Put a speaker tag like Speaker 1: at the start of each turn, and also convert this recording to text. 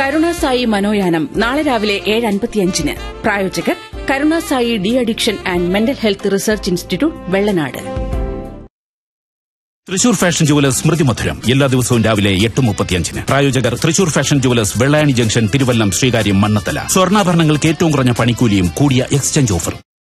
Speaker 1: കരുണാസായി മനോയാനം നാളെ രാവിലെ 7:55. പ്രായോജകർ Karunasai de addiction and mental health research institute, Vellanad.
Speaker 2: Thrissur fashion jewellers സ്മൃതി മധുരം എല്ലാ ദിവസവും രാവിലെ 8:35. പ്രായോജകർ Thrissur fashion jewellers, Vellayani junction, Thiruvallam, Sreekaryam, Mannathala. സ്വർണ്ണാഭരണങ്ങൾക്ക് ഏറ്റവും കുറഞ്ഞ പണിക്കൂലിയും കൂടിയ എക്സ്ചേഞ്ച് ഓഫറും.